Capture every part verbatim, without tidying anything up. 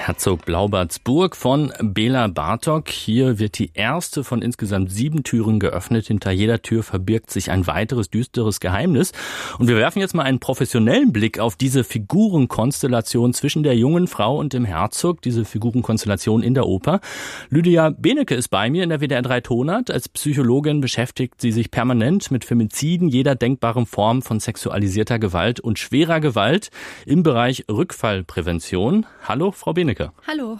Herzog Blaubarts Burg von Bela Bartok. Hier wird die erste von insgesamt sieben Türen geöffnet. Hinter jeder Tür verbirgt sich ein weiteres düsteres Geheimnis. Und wir werfen jetzt mal einen professionellen Blick auf diese Figurenkonstellation zwischen der jungen Frau und dem Herzog. Diese Figurenkonstellation in der Oper. Lydia Benecke ist bei mir in der W D R drei Tonart. Als Psychologin beschäftigt sie sich permanent mit Femiziden, jeder denkbaren Form von sexualisierter Gewalt und schwerer Gewalt im Bereich Rückfallprävention. Hallo, Frau Benecke. Hallo.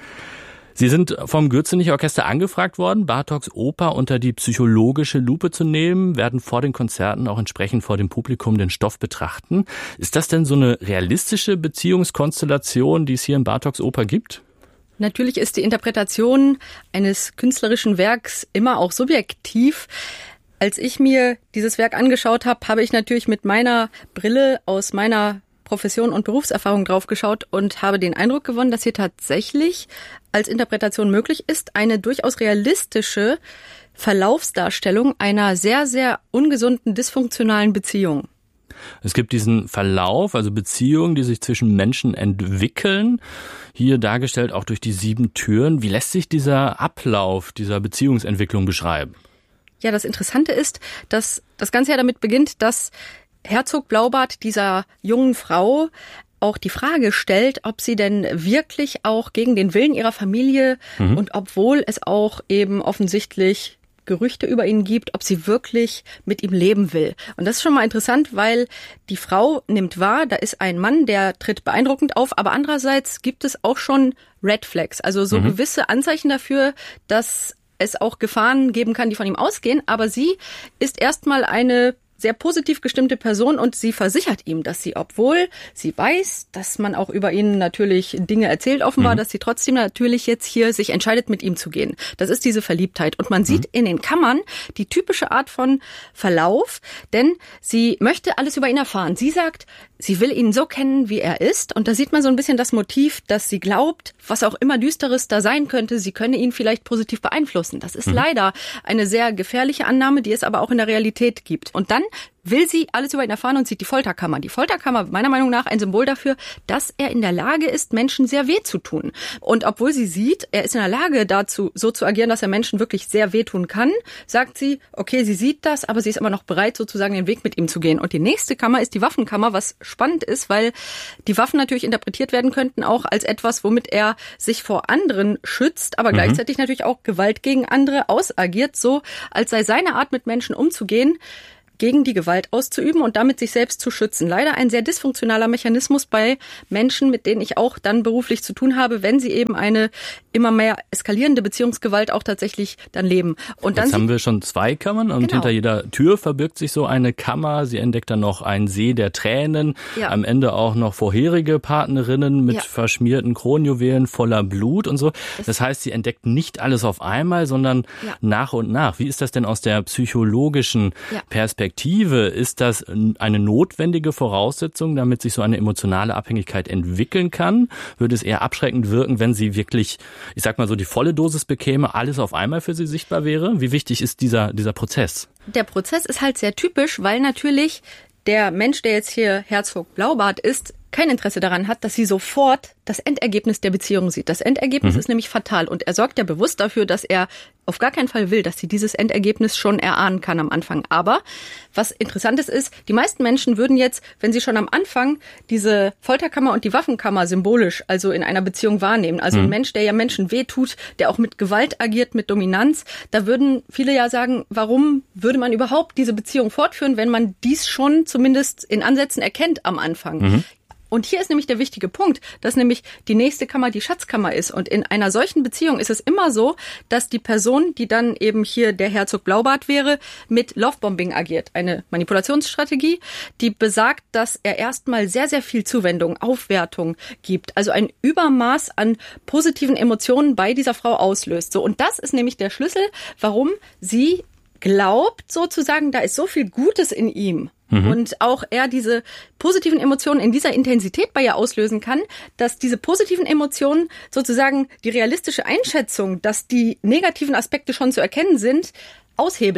Sie sind vom Gürzenich-Orchester angefragt worden, Bartoks Oper unter die psychologische Lupe zu nehmen, werden vor den Konzerten auch entsprechend vor dem Publikum den Stoff betrachten. Ist das denn so eine realistische Beziehungskonstellation, die es hier in Bartoks Oper gibt? Natürlich ist die Interpretation eines künstlerischen Werks immer auch subjektiv. Als ich mir dieses Werk angeschaut habe, habe ich natürlich mit meiner Brille aus meiner Profession und Berufserfahrung drauf geschaut und habe den Eindruck gewonnen, dass hier tatsächlich als Interpretation möglich ist, eine durchaus realistische Verlaufsdarstellung einer sehr, sehr ungesunden, dysfunktionalen Beziehung. Es gibt diesen Verlauf, also Beziehungen, die sich zwischen Menschen entwickeln, hier dargestellt auch durch die sieben Türen. Wie lässt sich dieser Ablauf dieser Beziehungsentwicklung beschreiben? Ja, das Interessante ist, dass das Ganze ja damit beginnt, dass Herzog Blaubart dieser jungen Frau auch die Frage stellt, ob sie denn wirklich auch gegen den Willen ihrer Familie mhm. und obwohl es auch eben offensichtlich Gerüchte über ihn gibt, ob sie wirklich mit ihm leben will. Und das ist schon mal interessant, weil die Frau nimmt wahr, da ist ein Mann, der tritt beeindruckend auf, aber andererseits gibt es auch schon Red Flags, also so mhm. gewisse Anzeichen dafür, dass es auch Gefahren geben kann, die von ihm ausgehen. Aber sie ist erstmal eine sehr positiv gestimmte Person und sie versichert ihm, dass sie, obwohl sie weiß, dass man auch über ihn natürlich Dinge erzählt offenbar, mhm. dass sie trotzdem natürlich jetzt hier sich entscheidet, mit ihm zu gehen. Das ist diese Verliebtheit. Und man mhm. sieht in den Kammern die typische Art von Verlauf, denn sie möchte alles über ihn erfahren. Sie sagt, sie will ihn so kennen, wie er ist. Und da sieht man so ein bisschen das Motiv, dass sie glaubt, was auch immer Düsteres da sein könnte, sie könne ihn vielleicht positiv beeinflussen. Das ist mhm. leider eine sehr gefährliche Annahme, die es aber auch in der Realität gibt. Und dann will sie alles über ihn erfahren und sieht die Folterkammer. Die Folterkammer, meiner Meinung nach, ein Symbol dafür, dass er in der Lage ist, Menschen sehr weh zu tun. Und obwohl sie sieht, er ist in der Lage dazu, so zu agieren, dass er Menschen wirklich sehr wehtun kann, sagt sie, okay, sie sieht das, aber sie ist immer noch bereit, sozusagen den Weg mit ihm zu gehen. Und die nächste Kammer ist die Waffenkammer, was spannend ist, weil die Waffen natürlich interpretiert werden könnten auch als etwas, womit er sich vor anderen schützt, aber mhm. gleichzeitig natürlich auch Gewalt gegen andere ausagiert, so als sei seine Art, mit Menschen umzugehen, gegen die Gewalt auszuüben und damit sich selbst zu schützen. Leider ein sehr dysfunktionaler Mechanismus bei Menschen, mit denen ich auch dann beruflich zu tun habe, wenn sie eben eine immer mehr eskalierende Beziehungsgewalt auch tatsächlich dann leben. Und dann Jetzt haben wir schon zwei Kammern und genau. hinter jeder Tür verbirgt sich so eine Kammer. Sie entdeckt dann noch einen See der Tränen, ja. am Ende auch noch vorherige Partnerinnen mit ja. verschmierten Kronjuwelen voller Blut und so. Das, das heißt, sie entdeckt nicht alles auf einmal, sondern ja. nach und nach. Wie ist das denn aus der psychologischen ja. Perspektive? Ist das eine notwendige Voraussetzung, damit sich so eine emotionale Abhängigkeit entwickeln kann? Würde es eher abschreckend wirken, wenn sie wirklich, ich sag mal so, die volle Dosis bekäme, alles auf einmal für sie sichtbar wäre? Wie wichtig ist dieser, dieser Prozess? Der Prozess ist halt sehr typisch, weil natürlich der Mensch, der jetzt hier Herzog Blaubart ist, kein Interesse daran hat, dass sie sofort das Endergebnis der Beziehung sieht. Das Endergebnis mhm. ist nämlich fatal und er sorgt ja bewusst dafür, dass er auf gar keinen Fall will, dass sie dieses Endergebnis schon erahnen kann am Anfang. Aber was interessant ist, ist, die meisten Menschen würden jetzt, wenn sie schon am Anfang diese Folterkammer und die Waffenkammer symbolisch, also in einer Beziehung wahrnehmen, also mhm. ein Mensch, der ja Menschen wehtut, der auch mit Gewalt agiert, mit Dominanz, da würden viele ja sagen, warum würde man überhaupt diese Beziehung fortführen, wenn man dies schon zumindest in Ansätzen erkennt am Anfang. Mhm. Und hier ist nämlich der wichtige Punkt, dass nämlich die nächste Kammer die Schatzkammer ist. Und in einer solchen Beziehung ist es immer so, dass die Person, die dann eben hier der Herzog Blaubart wäre, mit Lovebombing agiert. Eine Manipulationsstrategie, die besagt, dass er erstmal sehr, sehr viel Zuwendung, Aufwertung gibt. Also ein Übermaß an positiven Emotionen bei dieser Frau auslöst. So, und das ist nämlich der Schlüssel, warum sie glaubt sozusagen, da ist so viel Gutes in ihm. Mhm. Und auch er diese positiven Emotionen in dieser Intensität bei ihr auslösen kann, dass diese positiven Emotionen sozusagen die realistische Einschätzung, dass die negativen Aspekte schon zu erkennen sind, aushebelt.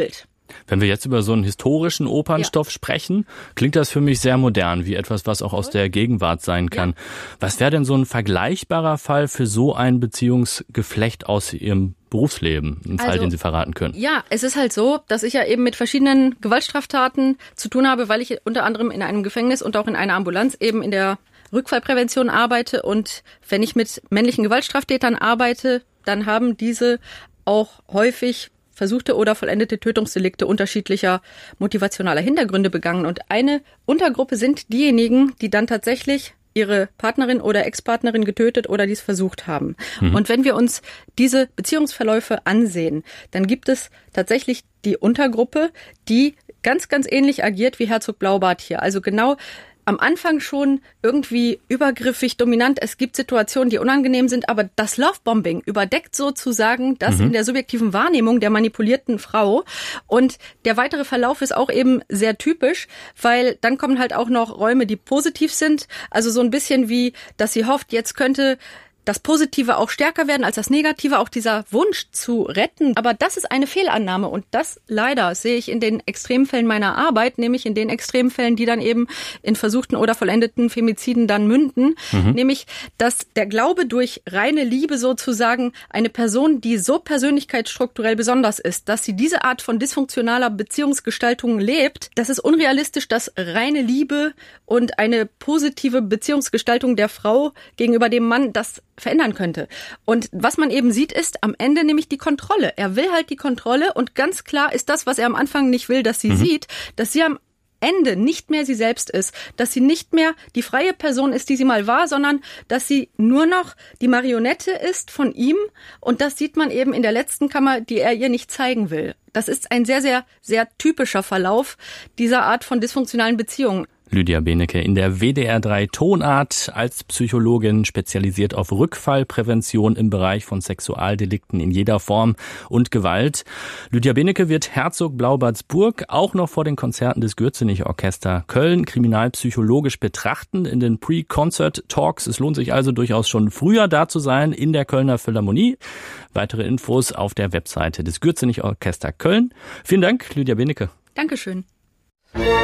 Wenn wir jetzt über so einen historischen Opernstoff ja. sprechen, klingt das für mich sehr modern, wie etwas, was auch aus der Gegenwart sein kann. Ja. Was wäre denn so ein vergleichbarer Fall für so ein Beziehungsgeflecht aus Ihrem Berufsleben, ein Fall, also, den Sie verraten können? Ja, es ist halt so, dass ich ja eben mit verschiedenen Gewaltstraftaten zu tun habe, weil ich unter anderem in einem Gefängnis und auch in einer Ambulanz eben in der Rückfallprävention arbeite. Und wenn ich mit männlichen Gewaltstraftätern arbeite, dann haben diese auch häufig versuchte oder vollendete Tötungsdelikte unterschiedlicher motivationaler Hintergründe begangen. Und eine Untergruppe sind diejenigen, die dann tatsächlich ihre Partnerin oder Ex-Partnerin getötet oder dies versucht haben. Mhm. Und wenn wir uns diese Beziehungsverläufe ansehen, dann gibt es tatsächlich die Untergruppe, die ganz, ganz ähnlich agiert wie Herzog Blaubart hier. Also genau am Anfang schon irgendwie übergriffig, dominant. Es gibt Situationen, die unangenehm sind, aber das Lovebombing überdeckt sozusagen das mhm. in der subjektiven Wahrnehmung der manipulierten Frau. Und der weitere Verlauf ist auch eben sehr typisch, weil dann kommen halt auch noch Räume, die positiv sind. Also so ein bisschen wie, dass sie hofft, jetzt könnte das Positive auch stärker werden als das Negative, auch dieser Wunsch zu retten. Aber das ist eine Fehlannahme und das leider sehe ich in den Extremfällen meiner Arbeit, nämlich in den Extremfällen, die dann eben in versuchten oder vollendeten Femiziden dann münden. Mhm. Nämlich, dass der Glaube durch reine Liebe sozusagen eine Person, die so persönlichkeitsstrukturell besonders ist, dass sie diese Art von dysfunktionaler Beziehungsgestaltung lebt, das ist unrealistisch, dass reine Liebe und eine positive Beziehungsgestaltung der Frau gegenüber dem Mann, das verändern könnte. Und was man eben sieht, ist am Ende nämlich die Kontrolle. Er will halt die Kontrolle und ganz klar ist das, was er am Anfang nicht will, dass sie mhm. sieht, dass sie am Ende nicht mehr sie selbst ist, dass sie nicht mehr die freie Person ist, die sie mal war, sondern dass sie nur noch die Marionette ist von ihm und das sieht man eben in der letzten Kammer, die er ihr nicht zeigen will. Das ist ein sehr, sehr, sehr typischer Verlauf dieser Art von dysfunktionalen Beziehungen. Lydia Benecke in der W D R drei Tonart als Psychologin, spezialisiert auf Rückfallprävention im Bereich von Sexualdelikten in jeder Form und Gewalt. Lydia Benecke wird Herzog Blaubarts Burg auch noch vor den Konzerten des Gürzenich-Orchester Köln kriminalpsychologisch betrachten in den Pre-Concert-Talks. Es lohnt sich also durchaus schon früher da zu sein in der Kölner Philharmonie. Weitere Infos auf der Webseite des Gürzenich-Orchester Köln. Vielen Dank, Lydia Benecke. Dankeschön.